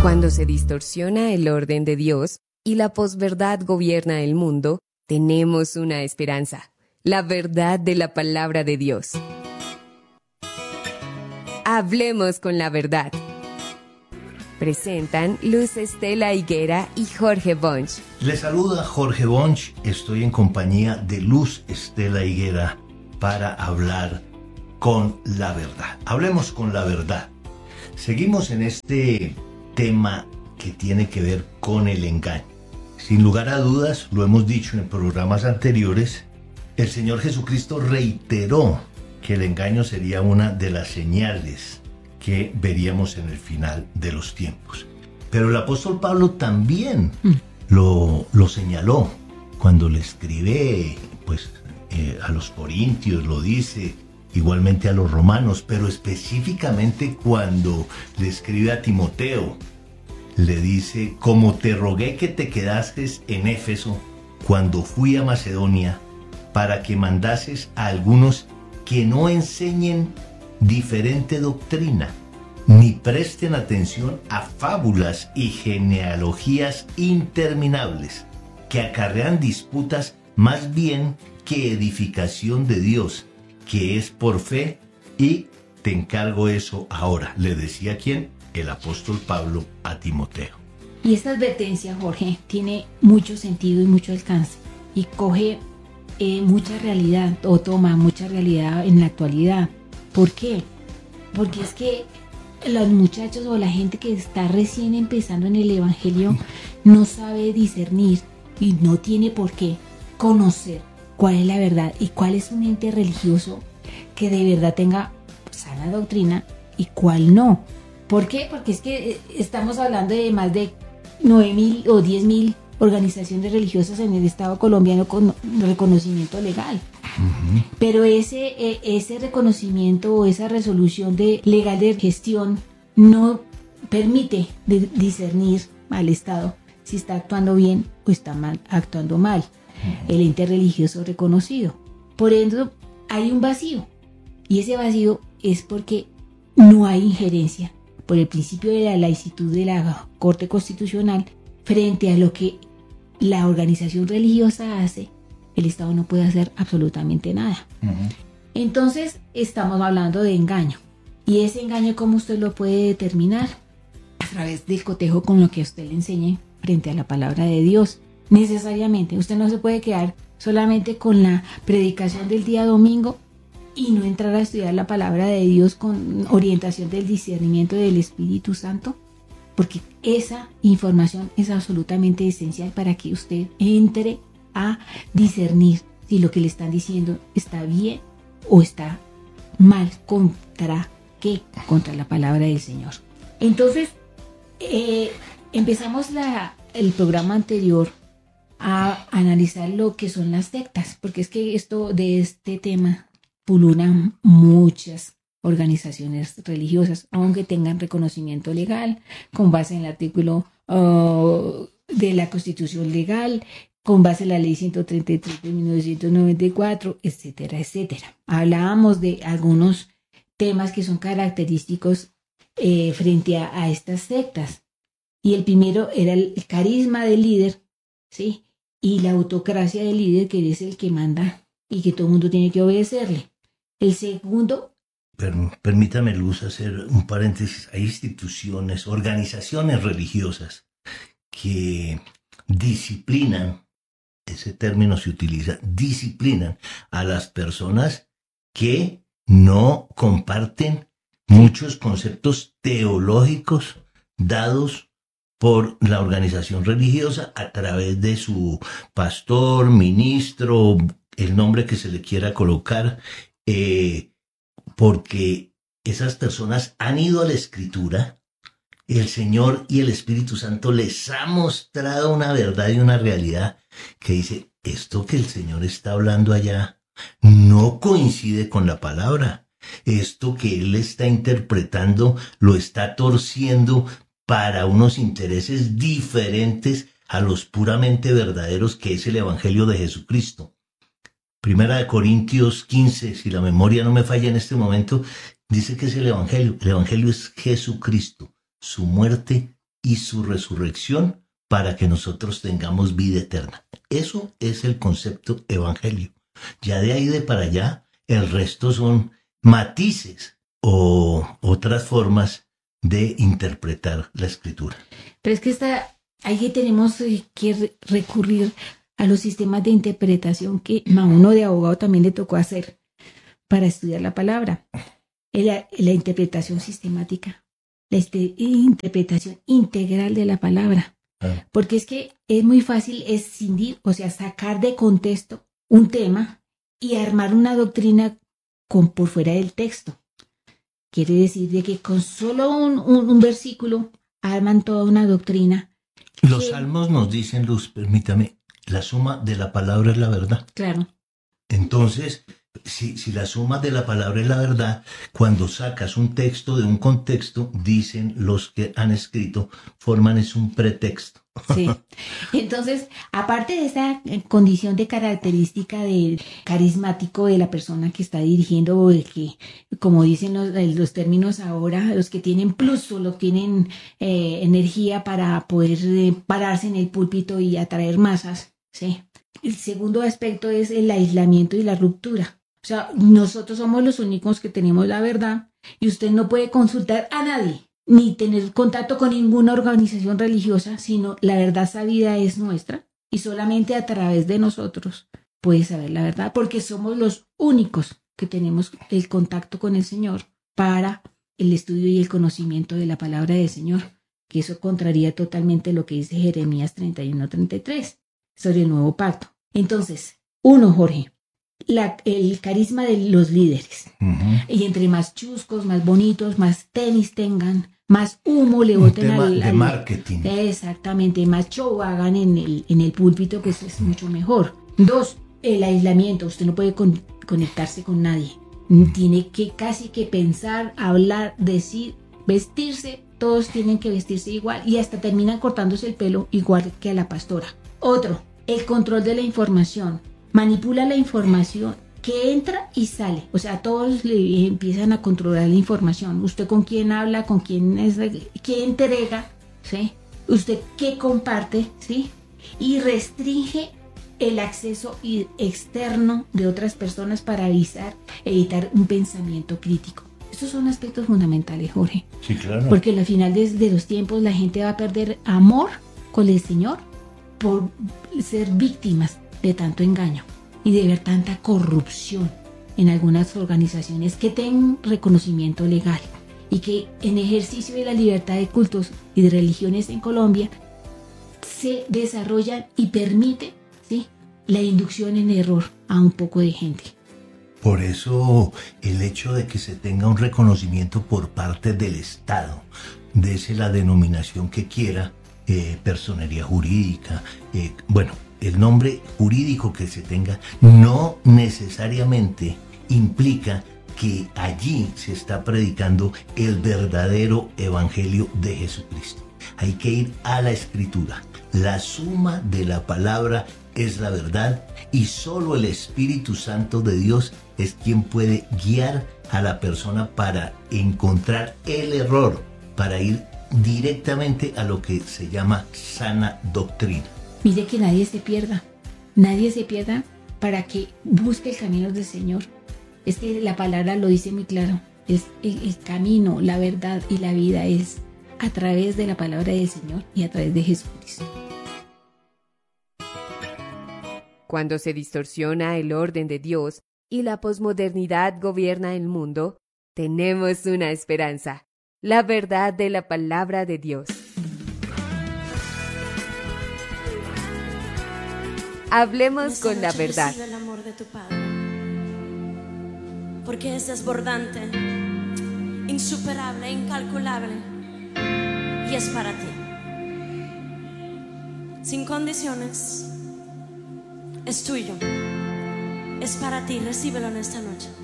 Cuando se distorsiona el orden de Dios y la posverdad gobierna el mundo, tenemos una esperanza: la verdad de la palabra de Dios. Hablemos con la verdad. Presentan Luz Estela Higuera y Jorge Bonch. Les saluda Jorge Bonch. Estoy en compañía de Luz Estela Higuera para hablar con la verdad. Hablemos con la verdad. Seguimos en este tema que tiene que ver con el engaño. Sin lugar a dudas, lo hemos dicho en programas anteriores, el Señor Jesucristo reiteró que el engaño sería una de las señales que veríamos en el final de los tiempos. Pero el apóstol Pablo también lo señaló cuando le escribe a los corintios, lo dice, igualmente a los romanos, pero específicamente cuando le escribe a Timoteo, le dice: como te rogué que te quedases en Éfeso cuando fui a Macedonia, para que mandases a algunos que no enseñen diferente doctrina, ni presten atención a fábulas y genealogías interminables, que acarrean disputas más bien que edificación de Dios, que es por fe, y te encargo eso ahora. Le decía quién, el apóstol Pablo a Timoteo. Y esta advertencia, Jorge, tiene mucho sentido y mucho alcance, y coge mucha realidad, o toma mucha realidad en la actualidad. ¿Por qué? Porque es que los muchachos o la gente que está recién empezando en el evangelio no sabe discernir y no tiene por qué conocer cuál es la verdad y cuál es un ente religioso que de verdad tenga sana doctrina y cuál no. ¿Por qué? Porque es que estamos hablando de más de 9.000 o 10.000 organizaciones religiosas en el Estado colombiano con reconocimiento legal. Uh-huh. Pero ese reconocimiento o esa resolución legal de gestión no permite discernir al Estado si está actuando bien o está actuando mal. Uh-huh. El ente religioso reconocido. Por ende, hay un vacío. Y ese vacío es porque no hay injerencia por el principio de la laicidad de la Corte Constitucional frente a lo que la organización religiosa hace. El Estado no puede hacer absolutamente nada. Uh-huh. Entonces estamos hablando de engaño. Y ese engaño, ¿cómo usted lo puede determinar? A través del cotejo con lo que usted le enseñe frente a la palabra de Dios. Necesariamente, usted no se puede quedar solamente con la predicación del día domingo y no entrar a estudiar la palabra de Dios con orientación del discernimiento del Espíritu Santo, porque esa información es absolutamente esencial para que usted entre a discernir si lo que le están diciendo está bien o está mal. ¿Contra qué? Contra la palabra del Señor. Entonces, empezamos el programa anterior a analizar lo que son las sectas, porque es que de este tema pululan muchas organizaciones religiosas, aunque tengan reconocimiento legal, con base en el artículo de la Constitución Legal, con base en la Ley 133 de 1994, etcétera, etcétera. Hablábamos de algunos temas que son característicos frente a estas sectas. Y el primero era el carisma del líder, ¿sí? Y la autocracia del líder, que es el que manda y que todo el mundo tiene que obedecerle. El segundo... Permítame, Luz, hacer un paréntesis. Hay instituciones, organizaciones religiosas que disciplinan, ese término se utiliza, disciplinan a las personas que no comparten muchos conceptos teológicos dados por la organización religiosa a través de su pastor, ministro, el nombre que se le quiera colocar, porque esas personas han ido a la Escritura, el Señor y el Espíritu Santo les ha mostrado una verdad y una realidad que dice: esto que el Señor está hablando allá no coincide con la palabra. Esto que Él está interpretando lo está torciendo para unos intereses diferentes a los puramente verdaderos, que es el Evangelio de Jesucristo. Primera de Corintios 15, si la memoria no me falla en este momento, dice que es el Evangelio. El Evangelio es Jesucristo, su muerte y su resurrección para que nosotros tengamos vida eterna. Eso es el concepto evangelio. Ya de ahí de para allá, el resto son matices o otras formas de interpretar la escritura. Pero es que ahí tenemos que recurrir a los sistemas de interpretación que a uno de abogado también le tocó hacer para estudiar la palabra. La interpretación sistemática, la interpretación integral de la palabra. Porque es que es muy fácil escindir, o sea, sacar de contexto un tema y armar una doctrina por fuera del texto. Quiere decir de que con solo un versículo arman toda una doctrina. Los salmos nos dicen, Luz, permítame, la suma de la palabra es la verdad. Claro. Entonces, si la suma de la palabra es la verdad, cuando sacas un texto de un contexto, dicen los que han escrito, forman es un pretexto. Sí. Entonces, aparte de esa condición de característica de carismático de la persona que está dirigiendo, o de que, como dicen los términos ahora, los que tienen plus o los tienen energía para poder pararse en el púlpito y atraer masas, ¿sí? El segundo aspecto es el aislamiento y la ruptura. O sea, nosotros somos los únicos que tenemos la verdad y usted no puede consultar a nadie ni tener contacto con ninguna organización religiosa, sino la verdad sabida es nuestra y solamente a través de nosotros puede saber la verdad, porque somos los únicos que tenemos el contacto con el Señor para el estudio y el conocimiento de la palabra del Señor, que eso contraría totalmente lo que dice Jeremías 31:33 sobre el nuevo pacto. Entonces, Jorge, el carisma de los líderes. Y entre más chuscos, más bonitos, más tenis tengan, más humo le boten de marketing. Exactamente, más show hagan en el púlpito, pues es mucho mejor. 2, el aislamiento. Usted no puede conectarse con nadie. Tiene que casi que pensar, hablar, decir, vestirse. Todos tienen que vestirse igual y hasta terminan cortándose el pelo igual que a la pastora. Otro, el control de la información. Manipula la información que entra y sale. O sea, todos le empiezan a controlar la información. Usted con quién habla, con quién entrega, ¿sí? Usted qué comparte, ¿sí? Y restringe el acceso externo de otras personas para evitar un pensamiento crítico. Estos son aspectos fundamentales, Jorge. Sí, claro. Porque al final de los tiempos la gente va a perder amor con el Señor por ser víctimas de tanto engaño y de ver tanta corrupción en algunas organizaciones que tienen reconocimiento legal y que en ejercicio de la libertad de cultos y de religiones en Colombia se desarrollan y permite, ¿sí?, la inducción en error a un poco de gente. Por eso el hecho de que se tenga un reconocimiento por parte del Estado, dese la denominación que quiera, personería jurídica, el nombre jurídico que se tenga, no necesariamente implica que allí se está predicando el verdadero evangelio de Jesucristo. Hay que ir a la Escritura. La suma de la palabra es la verdad y solo el Espíritu Santo de Dios es quien puede guiar a la persona para encontrar el error, para ir directamente a lo que se llama sana doctrina. Mire que nadie se pierda para que busque el camino del Señor. Es que la palabra lo dice muy claro, es el camino, la verdad y la vida es a través de la palabra del Señor y a través de Jesucristo. Cuando se distorsiona el orden de Dios y la posmodernidad gobierna el mundo, tenemos una esperanza, la verdad de la palabra de Dios. Hablemos con la verdad. Recibe el amor de tu Padre, porque es desbordante, insuperable, incalculable, y es para ti, sin condiciones. Es tuyo, es para ti, recíbelo en esta noche.